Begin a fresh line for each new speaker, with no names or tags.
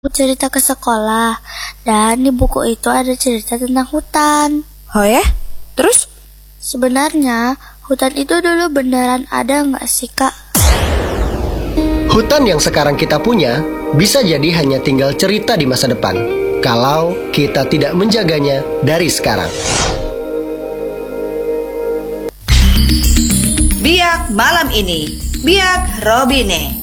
cerita ke sekolah, dan di buku itu ada cerita tentang hutan.
Oh ya? Terus?
Sebenarnya, hutan itu dulu beneran ada nggak sih, Kak?
Hutan yang sekarang kita punya bisa jadi hanya tinggal cerita di masa depan kalau kita tidak menjaganya dari sekarang.
Biak malam ini, Biak Robine.